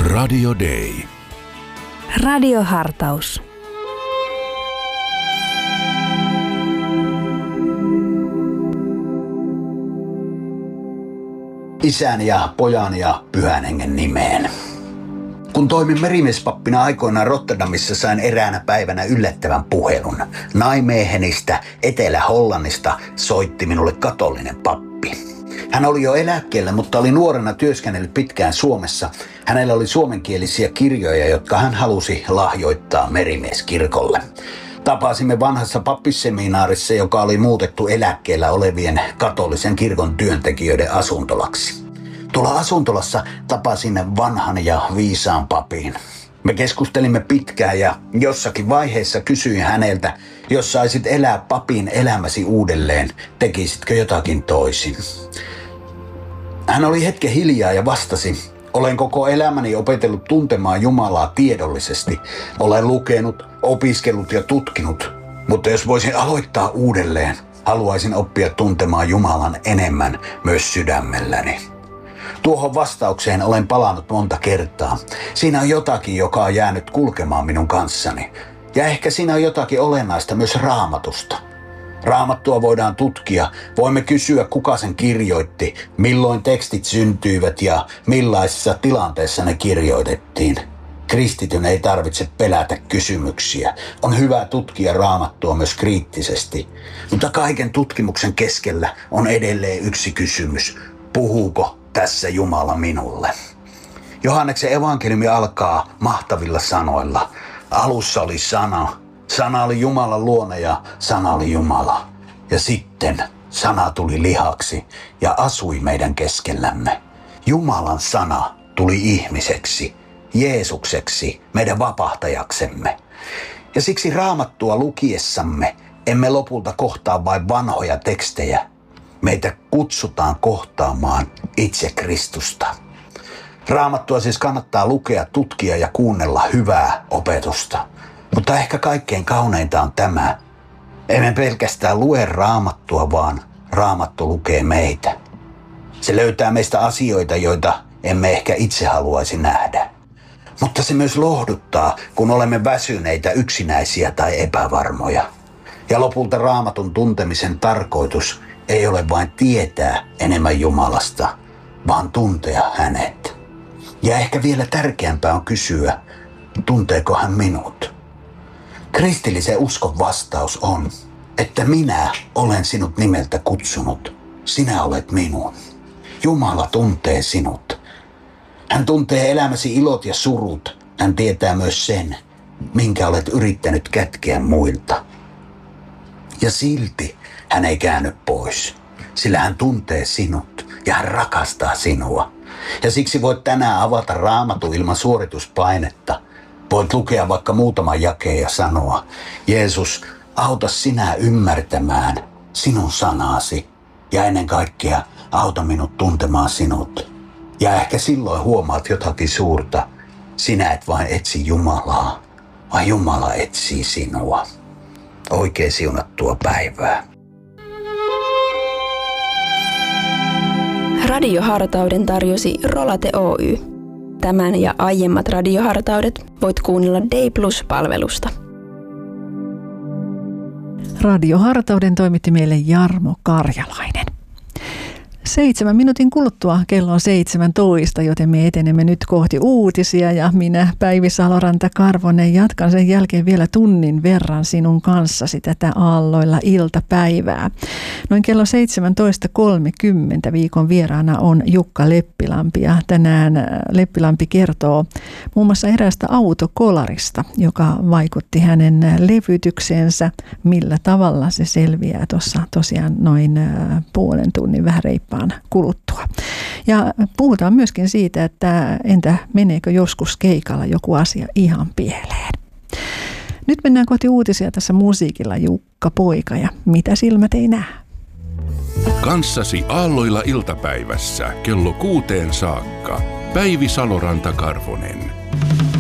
Radio Day. Radiohartaus. Isän ja pojan ja pyhän hengen nimeen. Kun toimin merimiespappina aikoinaan Rotterdamissa, sain eräänä päivänä yllättävän puhelun. Nijmegenistä, Etelä-Hollannista, soitti minulle katolinen pappi. Hän oli jo eläkkeellä, mutta oli nuorena työskennellyt pitkään Suomessa. Hänellä oli suomenkielisiä kirjoja, jotka hän halusi lahjoittaa merimieskirkolle. Tapasimme vanhassa pappisseminaarissa, joka oli muutettu eläkkeellä olevien katolisen kirkon työntekijöiden asuntolaksi. Tuolla asuntolassa tapasin vanhan ja viisaan papin. Me keskustelimme pitkään ja jossakin vaiheessa kysyin häneltä, jos saisit elää papin elämäsi uudelleen, tekisitkö jotakin toisin? Hän oli hetken hiljaa ja vastasi, olen koko elämäni opetellut tuntemaan Jumalaa tiedollisesti. Olen lukenut, opiskellut ja tutkinut, mutta jos voisin aloittaa uudelleen, haluaisin oppia tuntemaan Jumalan enemmän myös sydämelläni. Tuohon vastaukseen olen palannut monta kertaa. Siinä on jotakin, joka on jäänyt kulkemaan minun kanssani. Ja ehkä siinä on jotakin olennaista myös Raamatusta. Raamattua voidaan tutkia. Voimme kysyä, kuka sen kirjoitti, milloin tekstit syntyivät ja millaisessa tilanteessa ne kirjoitettiin. Kristityn ei tarvitse pelätä kysymyksiä. On hyvä tutkia Raamattua myös kriittisesti. Mutta kaiken tutkimuksen keskellä on edelleen yksi kysymys. Puhuuko tässä Jumala minulle? Johanneksen evankeliumi alkaa mahtavilla sanoilla. Alussa oli sana. Sana oli Jumalan luona ja sana oli Jumala. Ja sitten sana tuli lihaksi ja asui meidän keskellämme. Jumalan sana tuli ihmiseksi, Jeesukseksi, meidän vapahtajaksemme. Ja siksi Raamattua lukiessamme emme lopulta kohtaa vain vanhoja tekstejä. Meitä kutsutaan kohtaamaan itse Kristusta. Raamattua siis kannattaa lukea, tutkia ja kuunnella hyvää opetusta. Mutta ehkä kaikkein kauneinta on tämä. Emme pelkästään lue Raamattua, vaan Raamattu lukee meitä. Se löytää meistä asioita, joita emme ehkä itse haluaisi nähdä. Mutta se myös lohduttaa, kun olemme väsyneitä, yksinäisiä tai epävarmoja. Ja lopulta Raamatun tuntemisen tarkoitus ei ole vain tietää enemmän Jumalasta, vaan tuntea hänet. Ja ehkä vielä tärkeämpää on kysyä, tunteeko hän minut? Kristillisen uskon vastaus on, että minä olen sinut nimeltä kutsunut. Sinä olet minun. Jumala tuntee sinut. Hän tuntee elämäsi ilot ja surut. Hän tietää myös sen, minkä olet yrittänyt kätkeä muilta. Ja silti hän ei käänny pois, sillä hän tuntee sinut ja hän rakastaa sinua. Ja siksi voit tänään avata Raamatun ilman suorituspainetta. Voit lukea vaikka muutaman jakeen ja sanoa, Jeesus, auta sinä ymmärtämään sinun sanasi ja ennen kaikkea auta minut tuntemaan sinut. Ja ehkä silloin huomaat jotakin suurta. Sinä et vain etsi Jumalaa, vaan Jumala etsii sinua. Oikein siunattua päivää. Radiohartauden tarjosi Rolate Oy. Tämän ja aiemmat radiohartaudet voit kuunnella Day Plus-palvelusta. Radiohartauden toimitti meille Jarmo Karjalainen. 7 minuutin kuluttua kello on 17, joten me etenemme nyt kohti uutisia ja minä Päivi Saloranta-Karvonen jatkan sen jälkeen vielä tunnin verran sinun kanssasi tätä aalloilla iltapäivää. Noin kello 17.30 viikon vieraana on Jukka Leppilampi ja tänään Leppilampi kertoo muun muassa eräästä autokolarista, joka vaikutti hänen levytykseensä, millä tavalla se selviää tuossa tosiaan noin puolen tunnin vähän reippaan kuluttua. Ja puhutaan myöskin siitä, että entä meneekö joskus keikalla joku asia ihan pieleen. Nyt mennään kohti uutisia tässä musiikilla Jukka Poika ja mitä silmät ei näe. Kanssasi aalloilla iltapäivässä kello 6 saakka. Päivi Saloranta-Karvonen.